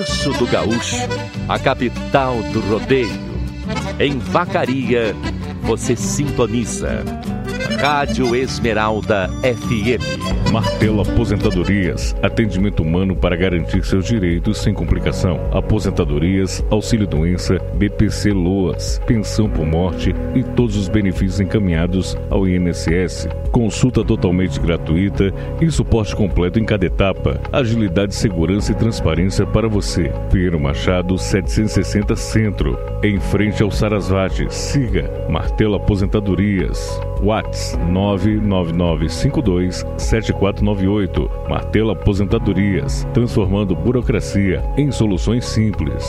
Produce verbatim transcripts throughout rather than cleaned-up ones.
Sul do Gaúcho, a capital do rodeio. Em Vacaria, você sintoniza Rádio Esmeralda F M. Martelo Aposentadorias, atendimento humano para garantir seus direitos sem complicação. Aposentadorias, auxílio-doença, B P C Loas, pensão por morte e todos os benefícios encaminhados ao I N S S. Consulta totalmente gratuita e suporte completo em cada etapa. Agilidade, segurança e transparência para você. Pinheiro Machado, setecentos e sessenta Centro, em frente ao Sarasvati. Siga Martelo Aposentadorias. WhatsApp nove nove nove cinco dois sete quatro nove oito. Martelo Aposentadorias, transformando burocracia em soluções simples.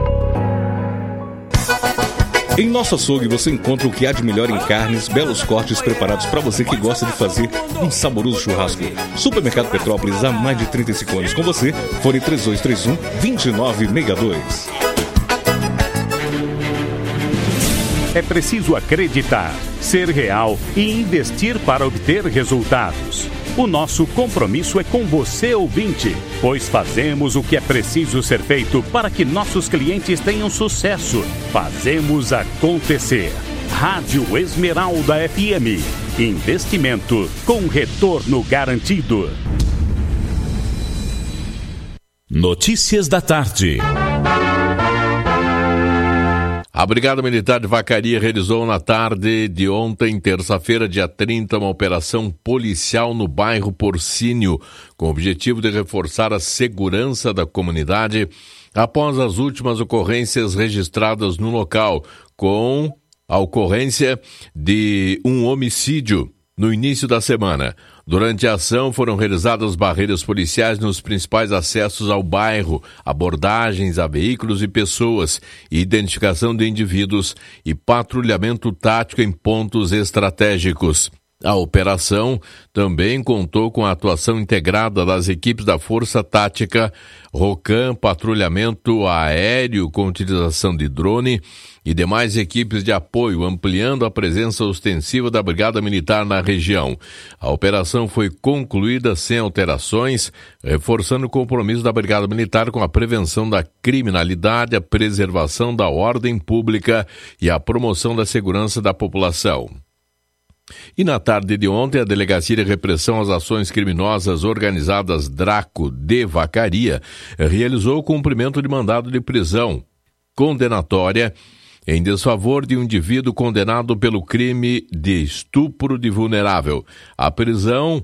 Em nosso açougue você encontra o que há de melhor em carnes, belos cortes preparados para você que gosta de fazer um saboroso churrasco. Supermercado Petrópolis, há mais de trinta e cinco anos com você. Fone três dois três um, dois nove seis dois. É preciso acreditar, ser real e investir para obter resultados. O nosso compromisso é com você, ouvinte, pois fazemos o que é preciso ser feito para que nossos clientes tenham sucesso. Fazemos acontecer. Rádio Esmeralda F M. Investimento com retorno garantido. Notícias da tarde. A Brigada Militar de Vacaria realizou na tarde de ontem, terça-feira, dia trinta, uma operação policial no bairro Porcínio, com o objetivo de reforçar a segurança da comunidade após as últimas ocorrências registradas no local, com a ocorrência de um homicídio no início da semana. Durante a ação foram realizadas barreiras policiais nos principais acessos ao bairro, abordagens a veículos e pessoas, identificação de indivíduos e patrulhamento tático em pontos estratégicos. A operação também contou com a atuação integrada das equipes da Força Tática, ROCAM, patrulhamento aéreo com utilização de drone e demais equipes de apoio, ampliando a presença ostensiva da Brigada Militar na região. A operação foi concluída sem alterações, reforçando o compromisso da Brigada Militar com a prevenção da criminalidade, a preservação da ordem pública e a promoção da segurança da população. E na tarde de ontem, a Delegacia de Repressão às Ações Criminosas Organizadas Draco de Vacaria realizou o cumprimento de mandado de prisão condenatória em desfavor de um indivíduo condenado pelo crime de estupro de vulnerável. A prisão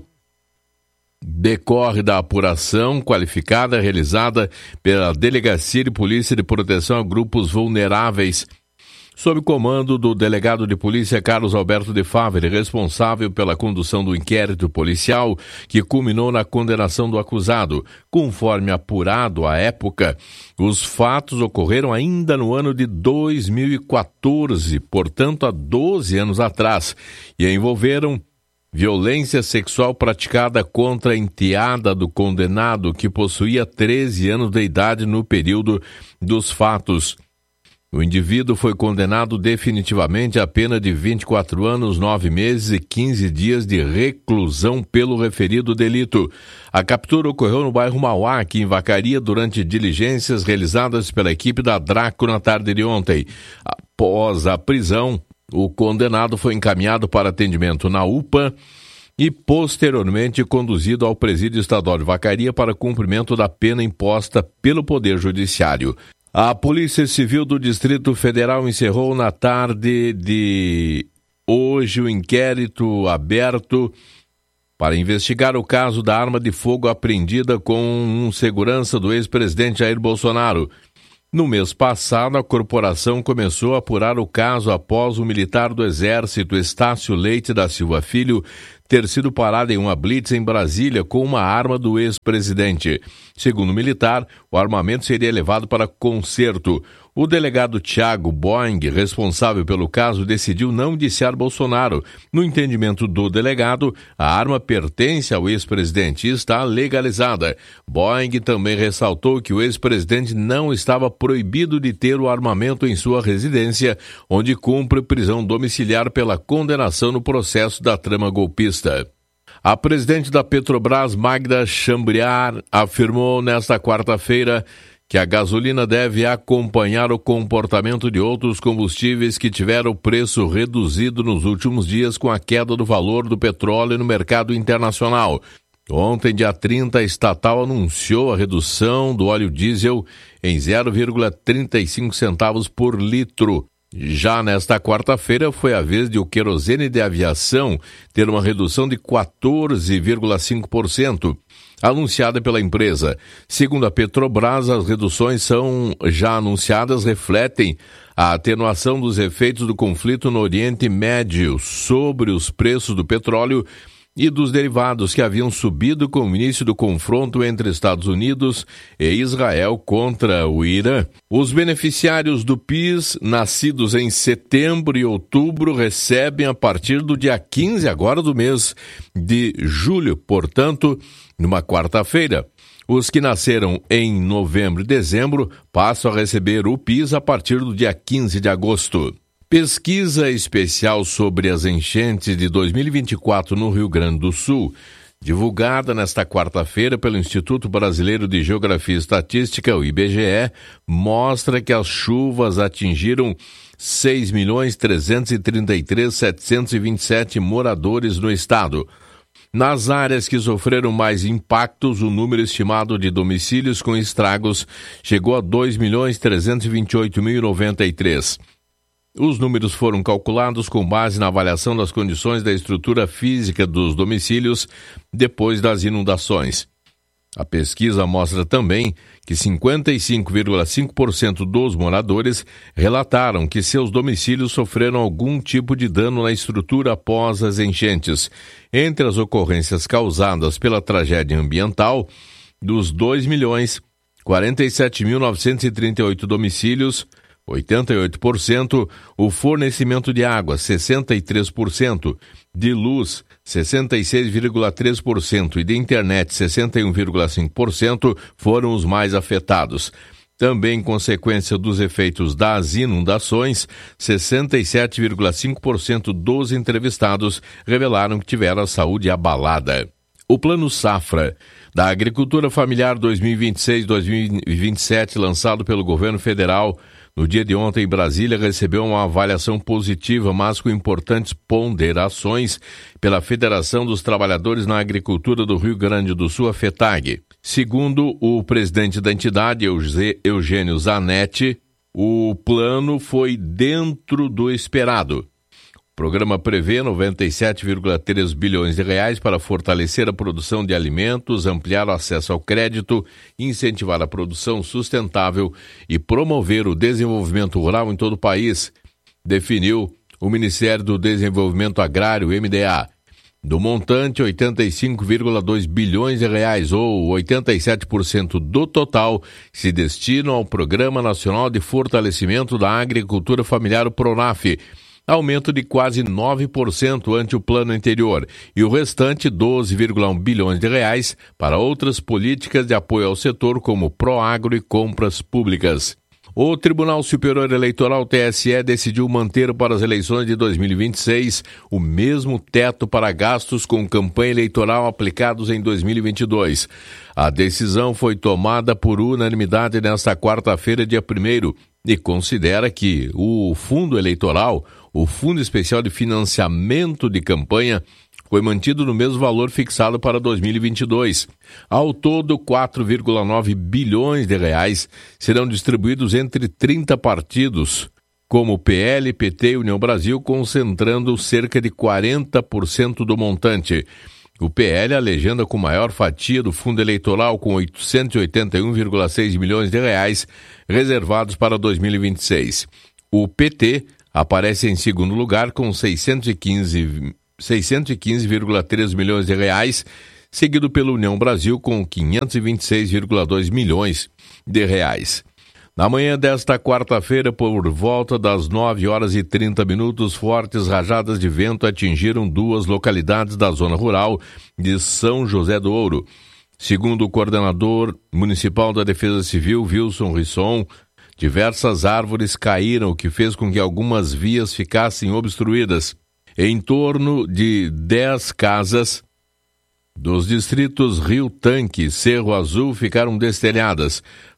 decorre da apuração qualificada realizada pela Delegacia de Polícia de Proteção a Grupos Vulneráveis, sob comando do delegado de polícia Carlos Alberto de Favre, responsável pela condução do inquérito policial que culminou na condenação do acusado. Conforme apurado à época, os fatos ocorreram ainda no ano de dois mil e quatorze, portanto há doze anos atrás, e envolveram violência sexual praticada contra a enteada do condenado, que possuía treze anos de idade no período dos fatos. O indivíduo foi condenado definitivamente à pena de vinte e quatro anos, nove meses e quinze dias de reclusão pelo referido delito. A captura ocorreu no bairro Mauá, aqui em Vacaria, durante diligências realizadas pela equipe da Draco na tarde de ontem. Após a prisão, o condenado foi encaminhado para atendimento na U P A e posteriormente conduzido ao Presídio Estadual de Vacaria para cumprimento da pena imposta pelo Poder Judiciário. A Polícia Civil do Distrito Federal encerrou na tarde de hoje o inquérito aberto para investigar o caso da arma de fogo apreendida com um segurança do ex-presidente Jair Bolsonaro. No mês passado, a corporação começou a apurar o caso após o militar do Exército, Estácio Leite da Silva Filho, ter sido parado em uma blitz em Brasília com uma arma do ex-presidente. Segundo o militar, o armamento seria levado para conserto. O delegado Thiago Boing, responsável pelo caso, decidiu não indiciar Bolsonaro. No entendimento do delegado, a arma pertence ao ex-presidente e está legalizada. Boing também ressaltou que o ex-presidente não estava proibido de ter o armamento em sua residência, onde cumpre prisão domiciliar pela condenação no processo da trama golpista. A presidente da Petrobras, Magda Chambriard, afirmou nesta quarta-feira que a gasolina deve acompanhar o comportamento de outros combustíveis que tiveram o preço reduzido nos últimos dias com a queda do valor do petróleo no mercado internacional. Ontem, dia trinta, a estatal anunciou a redução do óleo diesel em zero vírgula trinta e cinco centavos por litro. Já nesta quarta-feira, foi a vez de o querosene de aviação ter uma redução de quatorze vírgula cinco por cento, anunciada pela empresa. Segundo a Petrobras, as reduções são já anunciadas refletem a atenuação dos efeitos do conflito no Oriente Médio sobre os preços do petróleo e dos derivados que haviam subido com o início do confronto entre Estados Unidos e Israel contra o Irã. Os beneficiários do P I S, nascidos em setembro e outubro, recebem a partir do dia quinze agora do mês de julho, portanto, numa quarta-feira. Os que nasceram em novembro e dezembro passam a receber o P I S a partir do dia quinze de agosto. Pesquisa especial sobre as enchentes de dois mil e vinte e quatro no Rio Grande do Sul, divulgada nesta quarta-feira pelo Instituto Brasileiro de Geografia e Estatística, o I B G E, mostra que as chuvas atingiram seis milhões trezentos e trinta e três mil setecentos e vinte e sete moradores no estado. Nas áreas que sofreram mais impactos, o número estimado de domicílios com estragos chegou a dois milhões trezentos e vinte e oito mil e noventa e três. Os números foram calculados com base na avaliação das condições da estrutura física dos domicílios depois das inundações. A pesquisa mostra também que cinquenta e cinco vírgula cinco por cento dos moradores relataram que seus domicílios sofreram algum tipo de dano na estrutura após as enchentes. Entre as ocorrências causadas pela tragédia ambiental, dos dois milhões quarenta e sete mil novecentos e trinta e oito domicílios, oitenta e oito por cento, o fornecimento de água, sessenta e três por cento, de luz, sessenta e seis vírgula três por cento e de internet, sessenta e um vírgula cinco por cento, foram os mais afetados. Também consequência dos efeitos das inundações, sessenta e sete vírgula cinco por cento dos entrevistados revelaram que tiveram a saúde abalada. O Plano Safra da Agricultura Familiar dois mil e vinte e seis a dois mil e vinte e sete, lançado pelo governo federal, no dia de ontem, em Brasília, recebeu uma avaliação positiva, mas com importantes ponderações pela Federação dos Trabalhadores na Agricultura do Rio Grande do Sul, a FETAG. Segundo o presidente da entidade, Eugênio Zanetti, o plano foi dentro do esperado. O programa prevê noventa e sete vírgula três bilhões de reais para fortalecer a produção de alimentos, ampliar o acesso ao crédito, incentivar a produção sustentável e promover o desenvolvimento rural em todo o país, definiu o Ministério do Desenvolvimento Agrário, M D A. Do montante, oitenta e cinco vírgula dois bilhões de reais, ou oitenta e sete por cento do total, se destinam ao Programa Nacional de Fortalecimento da Agricultura Familiar, o PRONAF, aumento de quase nove por cento ante o plano anterior, e o restante, doze vírgula um bilhões de reais, para outras políticas de apoio ao setor, como Proagro e compras públicas. O Tribunal Superior Eleitoral, T S E, decidiu manter para as eleições de dois mil e vinte e seis o mesmo teto para gastos com campanha eleitoral aplicados em dois mil e vinte e dois. A decisão foi tomada por unanimidade nesta quarta-feira, dia primeiro, e considera que o fundo eleitoral, o Fundo Especial de Financiamento de Campanha, foi mantido no mesmo valor fixado para dois mil e vinte e dois. Ao todo, quatro vírgula nove bilhões de reais serão distribuídos entre trinta partidos, como P L, P T e União Brasil, concentrando cerca de quarenta por cento do montante. O P L, a legenda com maior fatia do fundo eleitoral, com oitocentos e oitenta e um vírgula seis milhões de reais reservados para dois mil e vinte e seis. O P T aparece em segundo lugar com seiscentos e quinze vírgula três milhões de reais, seguido pela União Brasil com quinhentos e vinte e seis vírgula dois milhões de reais. Na manhã desta quarta-feira, por volta das nove horas e trinta minutos, fortes rajadas de vento atingiram duas localidades da zona rural de São José do Ouro. Segundo o coordenador municipal da Defesa Civil, Wilson Risson, diversas árvores caíram, o que fez com que algumas vias ficassem obstruídas. Em torno de dez casas dos distritos Rio Tanque e Cerro Azul ficaram destelhadas.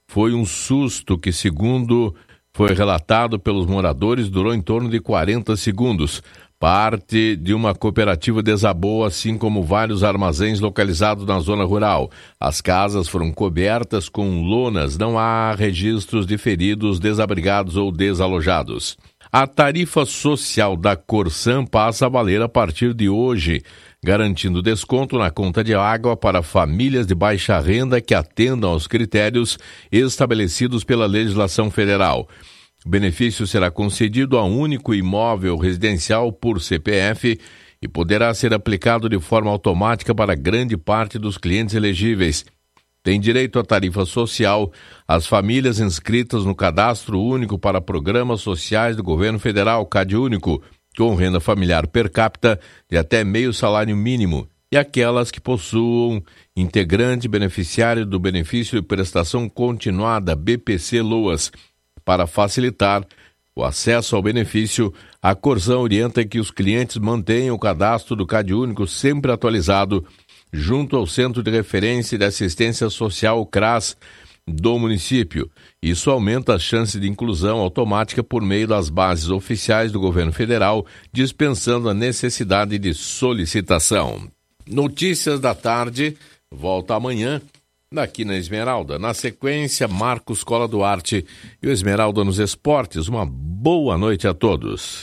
foi um susto que, segundo foi relatado pelos moradores, durou em torno de quarenta segundos. Parte de uma cooperativa desabou, assim como vários armazéns localizados na zona rural. As casas foram cobertas com lonas, não há registros de feridos, desabrigados ou desalojados. A tarifa social da Corsan passa a valer a partir de hoje, garantindo desconto na conta de água para famílias de baixa renda que atendam aos critérios estabelecidos pela legislação federal. O benefício será concedido a um único imóvel residencial por C P F e poderá ser aplicado de forma automática para grande parte dos clientes elegíveis. Tem direito à tarifa social as famílias inscritas no Cadastro Único para Programas Sociais do Governo Federal, CadÚnico, com renda familiar per capita de até meio salário mínimo, e aquelas que possuam integrante beneficiário do Benefício de Prestação Continuada, B P C Loas. Para facilitar o acesso ao benefício, a Corsan orienta que os clientes mantenham o cadastro do CadÚnico sempre atualizado junto ao Centro de Referência e de Assistência Social, CRAS, do município. Isso aumenta as chances de inclusão automática por meio das bases oficiais do governo federal, dispensando a necessidade de solicitação. Notícias da tarde, volta amanhã, daqui na Esmeralda. Na sequência, Marcos Cola Duarte e o Esmeralda nos Esportes. Uma boa noite a todos.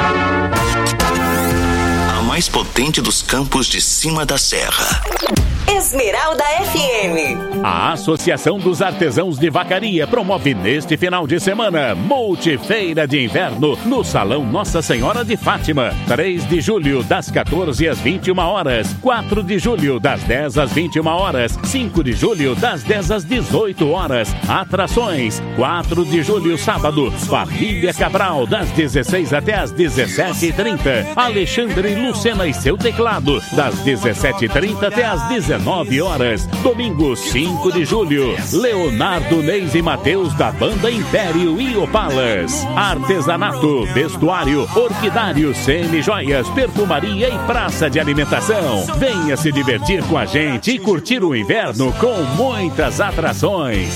A mais potente dos campos de cima da serra. Esmeralda F M. A Associação dos Artesãos de Vacaria promove neste final de semana Multifeira de Inverno no Salão Nossa Senhora de Fátima. três de julho, das quatorze às vinte e uma horas. quatro de julho, das dez às vinte e uma horas. cinco de julho, das dez às dezoito horas. Atrações. quatro de julho, sábado, Família Cabral, das dezesseis até às dezessete e trinta. Alexandre Lucena e seu teclado, das dezessete e trinta até às dezenove horas. Domingo, cinco de julho, Leonardo, Neis e Mateus da banda Império e Opalas. Artesanato, vestuário, orquidário, semi-joias, perfumaria e praça de alimentação. Venha se divertir com a gente e curtir o inverno com muitas atrações.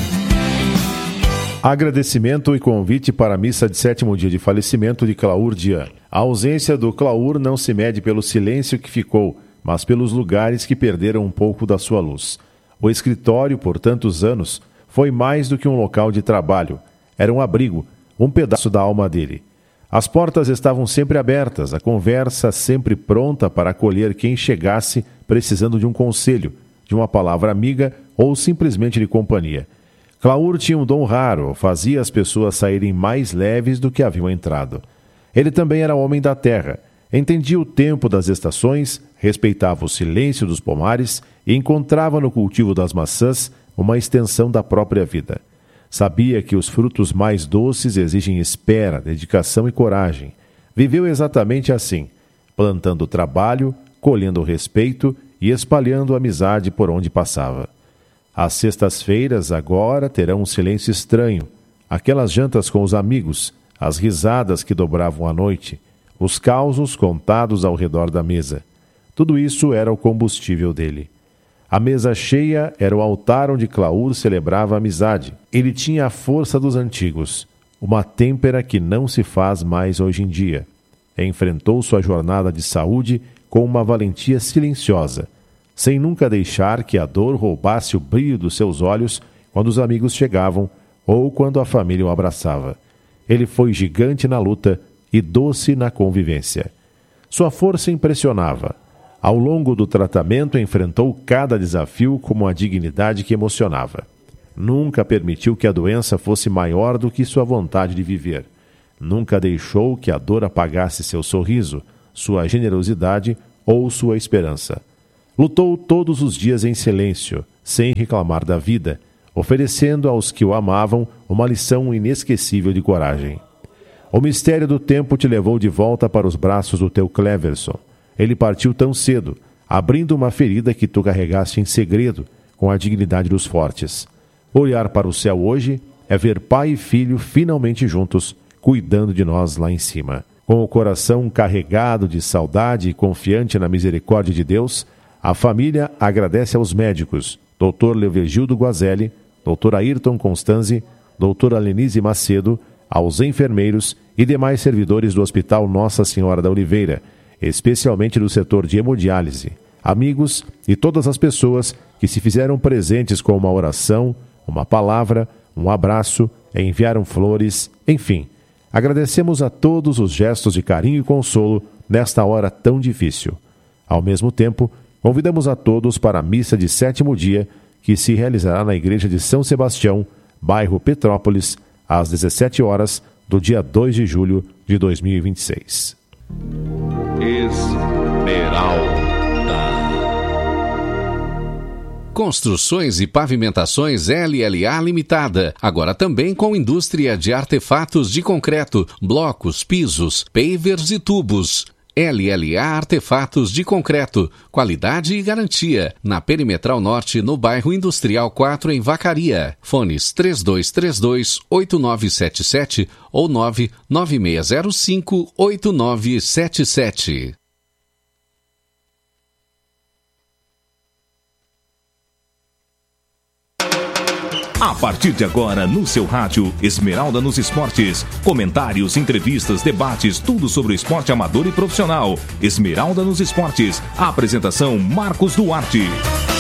Agradecimento e convite para a missa de sétimo dia de falecimento de Claur Dian. A ausência do Claur não se mede pelo silêncio que ficou, mas pelos lugares que perderam um pouco da sua luz. O escritório, por tantos anos, foi mais do que um local de trabalho. Era um abrigo, um pedaço da alma dele. As portas estavam sempre abertas, a conversa sempre pronta para acolher quem chegasse precisando de um conselho, de uma palavra amiga ou simplesmente de companhia. Claur tinha um dom raro, fazia as pessoas saírem mais leves do que haviam entrado. Ele também era homem da terra, entendia o tempo das estações, respeitava o silêncio dos pomares e encontrava no cultivo das maçãs uma extensão da própria vida. Sabia que os frutos mais doces exigem espera, dedicação e coragem. Viveu exatamente assim, plantando trabalho, colhendo respeito e espalhando amizade por onde passava. As sextas-feiras agora terão um silêncio estranho, aquelas jantas com os amigos, as risadas que dobravam a noite, os causos contados ao redor da mesa. Tudo isso era o combustível dele. A mesa cheia era o altar onde Claur celebrava a amizade. Ele tinha a força dos antigos, uma têmpera que não se faz mais hoje em dia. Enfrentou sua jornada de saúde com uma valentia silenciosa, sem nunca deixar que a dor roubasse o brilho dos seus olhos quando os amigos chegavam ou quando a família o abraçava. Ele foi gigante na luta e doce na convivência. Sua força impressionava. Ao longo do tratamento, enfrentou cada desafio com uma dignidade que emocionava. Nunca permitiu que a doença fosse maior do que sua vontade de viver. Nunca deixou que a dor apagasse seu sorriso, sua generosidade ou sua esperança. Lutou todos os dias em silêncio, sem reclamar da vida, oferecendo aos que o amavam uma lição inesquecível de coragem. O mistério do tempo te levou de volta para os braços do teu Cleverson. Ele partiu tão cedo, abrindo uma ferida que tu carregaste em segredo, com a dignidade dos fortes. Olhar para o céu hoje é ver pai e filho finalmente juntos, cuidando de nós lá em cima. Com o coração carregado de saudade e confiante na misericórdia de Deus, a família agradece aos médicos, doutor Leovegildo Guazelli, doutor Ayrton Constanzi, doutora Lenise Macedo, aos enfermeiros e demais servidores do Hospital Nossa Senhora da Oliveira, especialmente do setor de hemodiálise, amigos e todas as pessoas que se fizeram presentes com uma oração, uma palavra, um abraço, enviaram flores, enfim. Agradecemos a todos os gestos de carinho e consolo nesta hora tão difícil. Ao mesmo tempo, convidamos a todos para a missa de sétimo dia, que se realizará na Igreja de São Sebastião, bairro Petrópolis, às dezessete horas, do dia dois de julho de dois mil e vinte e seis. Esmeralda. Construções e Pavimentações L L A Limitada, agora também com indústria de artefatos de concreto, blocos, pisos, pavers e tubos. L L A Artefatos de Concreto, qualidade e garantia, na Perimetral Norte, no bairro Industrial quatro, em Vacaria. Fones três dois três dois, oito nove sete sete ou nove nove seis zero cinco, oito nove sete sete. A partir de agora, no seu rádio, Esmeralda nos Esportes. Comentários, entrevistas, debates, tudo sobre o esporte amador e profissional. Esmeralda nos Esportes. A apresentação, Marcos Duarte.